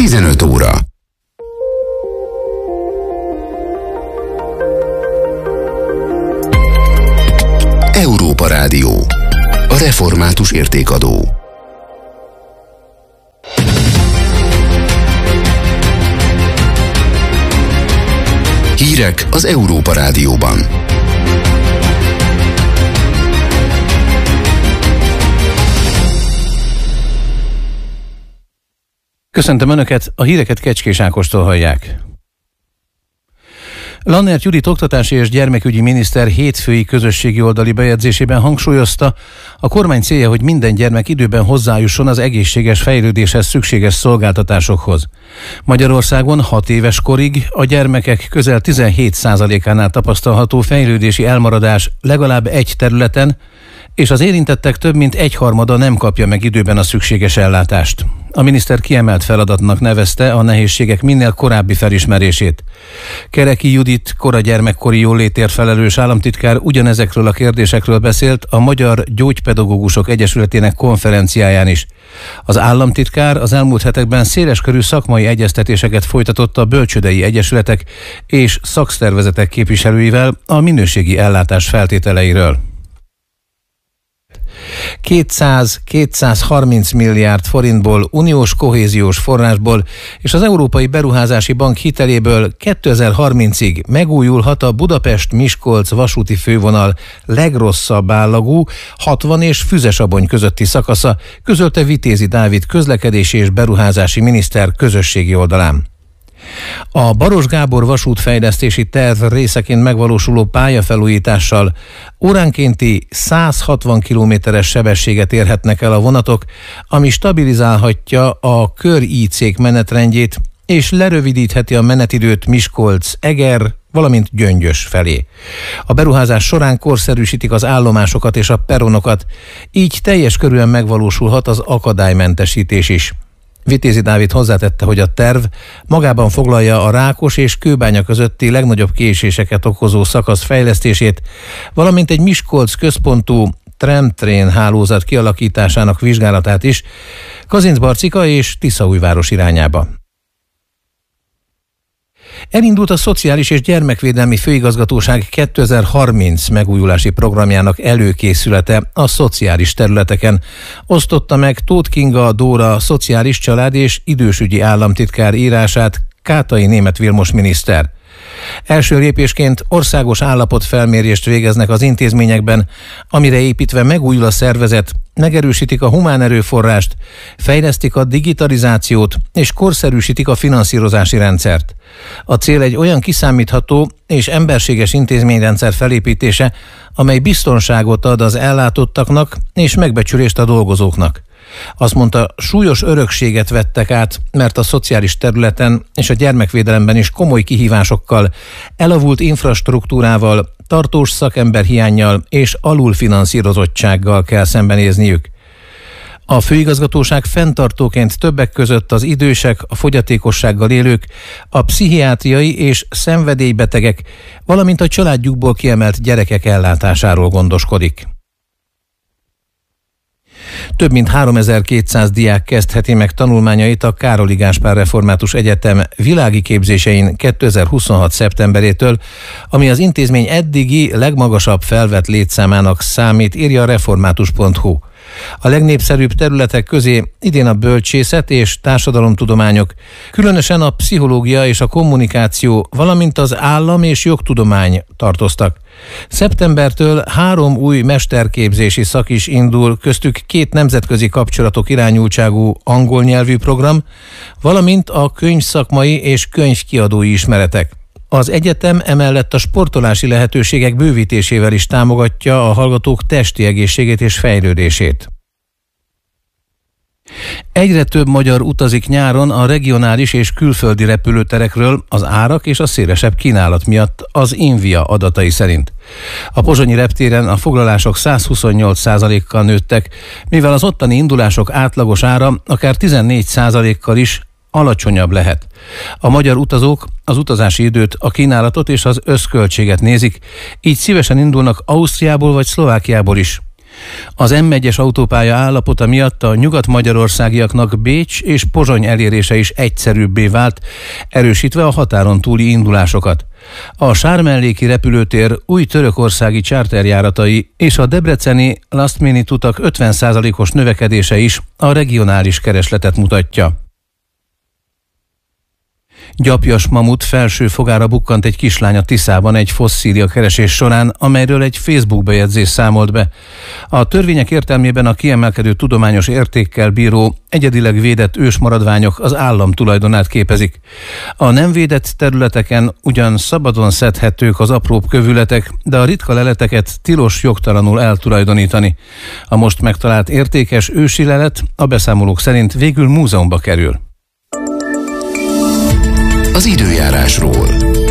15 óra. Európa Rádió. A református értékadó. Hírek az Európa Rádióban. Köszöntöm Önöket, a híreket Kecskés Ákostól hallják. Lannert Judit oktatási és gyermekügyi miniszter hétfői közösségi oldali bejegyzésében hangsúlyozta, a kormány célja, hogy minden gyermek időben hozzájusson az egészséges fejlődéshez szükséges szolgáltatásokhoz. Magyarországon 6 éves korig a gyermekek közel 17%-ánál tapasztalható fejlődési elmaradás legalább egy területen, és az érintettek több mint egyharmada nem kapja meg időben a szükséges ellátást. A miniszter kiemelt feladatnak nevezte a nehézségek minél korábbi felismerését. Kereki Judit kora gyermekkori jólétért felelős államtitkár ugyanezekről a kérdésekről beszélt a Magyar Gyógypedagógusok Egyesületének konferenciáján is. Az államtitkár az elmúlt hetekben széleskörű szakmai egyeztetéseket folytatott a bölcsődei egyesületek és szakszervezetek képviselőivel a minőségi ellátás feltételeiről. 200-230 milliárd forintból, uniós kohéziós forrásból és az Európai Beruházási Bank hiteléből 2030-ig megújulhat a Budapest-Miskolc vasúti fővonal legrosszabb állagú 60 és Füzesabony közötti szakasza, közölte Vitézi Dávid közlekedési és beruházási miniszter közösségi oldalán. A Baros Gábor vasútfejlesztési terv részeként megvalósuló pályafelújítással óránkénti 160 km-es sebességet érhetnek el a vonatok, ami stabilizálhatja a kör-IC-k menetrendjét és lerövidítheti a menetidőt Miskolc, Eger, valamint Gyöngyös felé. A beruházás során korszerűsítik az állomásokat és a peronokat, így teljes körűen megvalósulhat az akadálymentesítés is. Vitézi Dávid hozzátette, hogy a terv magában foglalja a Rákos és Kőbánya közötti legnagyobb késéseket okozó szakasz fejlesztését, valamint egy Miskolc központú tramtrain hálózat kialakításának vizsgálatát is Kazincbarcika és Tiszaújváros irányába. Elindult a Szociális és Gyermekvédelmi Főigazgatóság 2030 megújulási programjának előkészülete a szociális területeken. Osztotta meg Tóth Kinga Dóra szociális, család és idősügyi államtitkár írását Kátai Németh Vilmos miniszter. Első lépésként országos állapotfelmérést végeznek az intézményekben, amire építve megújul a szervezet, megerősítik a humán erőforrást, fejlesztik a digitalizációt és korszerűsítik a finanszírozási rendszert. A cél egy olyan kiszámítható és emberséges intézményrendszer felépítése, amely biztonságot ad az ellátottaknak és megbecsülést a dolgozóknak. Azt mondta, súlyos örökséget vettek át, mert a szociális területen és a gyermekvédelemben is komoly kihívásokkal, elavult infrastruktúrával, tartós szakemberhiánnyal és alulfinanszírozottsággal kell szembenézniük. A főigazgatóság fenntartóként többek között az idősek, a fogyatékossággal élők, a pszichiátriai és szenvedélybetegek, valamint a családjukból kiemelt gyerekek ellátásáról gondoskodik. Több mint 3200 diák kezdheti meg tanulmányait a Károli Gáspár Református Egyetem világi képzésein 2026. szeptemberétől, ami az intézmény eddigi legmagasabb felvett létszámának számít, írja a református.hu. A legnépszerűbb területek közé idén a bölcsészet és társadalomtudományok, különösen a pszichológia és a kommunikáció, valamint az állam- és jogtudomány tartoztak. Szeptembertől 3 új mesterképzési szak is indul, köztük 2 nemzetközi kapcsolatok irányultságú angol nyelvű program, valamint a könyvszakmai és könyvkiadói ismeretek. Az egyetem emellett a sportolási lehetőségek bővítésével is támogatja a hallgatók testi egészségét és fejlődését. Egyre több magyar utazik nyáron a regionális és külföldi repülőterekről az árak és a szélesebb kínálat miatt az Invia adatai szerint. A pozsonyi reptéren a foglalások 128%-kal nőttek, mivel az ottani indulások átlagos ára akár 14%-kal is alacsonyabb lehet. A magyar utazók az utazási időt, a kínálatot és az összköltséget nézik, így szívesen indulnak Ausztriából vagy Szlovákiából is. Az M1-es autópálya állapota miatt a nyugat-magyarországiaknak Bécs és Pozsony elérése is egyszerűbbé vált, erősítve a határon túli indulásokat. A Sármelléki repülőtér új törökországi charterjáratai és a debreceni last minute utak 50%-os növekedése is a regionális keresletet mutatja. Gyapjas mamut felső fogára bukkant egy kislány a Tiszában egy fosszília keresés során, amelyről egy Facebook bejegyzés számolt be. A törvények értelmében a kiemelkedő tudományos értékkel bíró, egyedileg védett ősmaradványok az állam tulajdonát képezik. A nem védett területeken ugyan szabadon szedhetők az apróbb kövületek, de a ritka leleteket tilos jogtalanul eltulajdonítani. A most megtalált értékes ősi lelet a beszámolók szerint végül múzeumba kerül. Az időjárásról.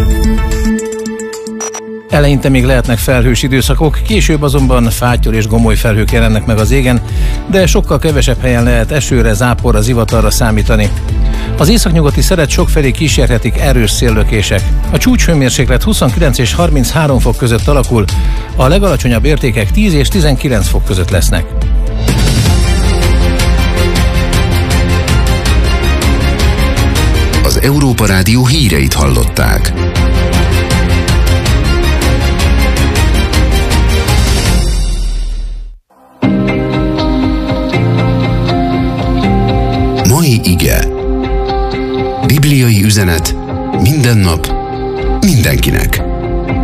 Eleinte még lehetnek felhős időszakok, később azonban fátyol és gomoly felhők jelennek meg az égen, de sokkal kevesebb helyen lehet esőre, záporra, zivatarra számítani. Az északnyugati szeret sokfelé kísérhetik erős széllökések. A csúcshőmérséklet 29 és 33 fok között alakul, a legalacsonyabb értékek 10 és 19 fok között lesznek. Az Európa Rádió híreit hallották. Mai ige. Bibliai üzenet minden nap, mindenkinek.